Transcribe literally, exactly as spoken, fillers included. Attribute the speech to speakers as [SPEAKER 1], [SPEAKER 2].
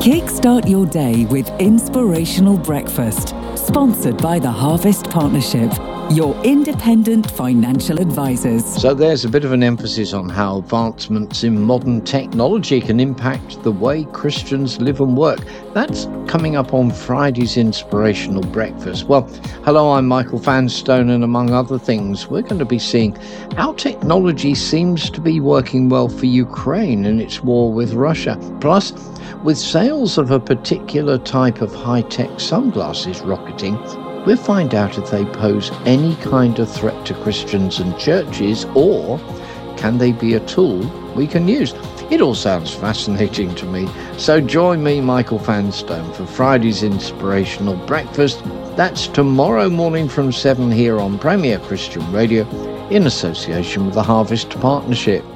[SPEAKER 1] Kickstart your day with Inspirational Breakfast, sponsored by the Harvest Partnership, your independent financial advisors.
[SPEAKER 2] So there's a bit of an emphasis on how advancements in modern technology can impact the way Christians live and work. That's coming up on Friday's Inspirational Breakfast. Well, hello, I'm Michael Vanstone, and among other things, we're going to be seeing how technology seems to be working well for Ukraine in its war with Russia. Plus, with sales of a particular type of high-tech sunglasses rocketing, we'll find out if they pose any kind of threat to Christians and churches, or can they be a tool we can use? It all sounds fascinating to me. So join me, Michael Vanstone, for Friday's Inspirational Breakfast. That's tomorrow morning from seven here on Premier Christian Radio in association with the Harvest Partnership.